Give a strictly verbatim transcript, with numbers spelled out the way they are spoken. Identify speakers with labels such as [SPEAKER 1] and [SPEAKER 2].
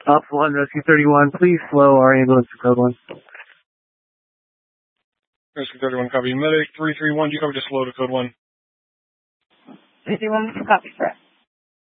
[SPEAKER 1] Alpha one, Rescue thirty-one, please slow our ambulance to code one.
[SPEAKER 2] Rescue thirty-one, copy. Medic three three one, do you copy to slow to code one?
[SPEAKER 3] three three one, copy, correct.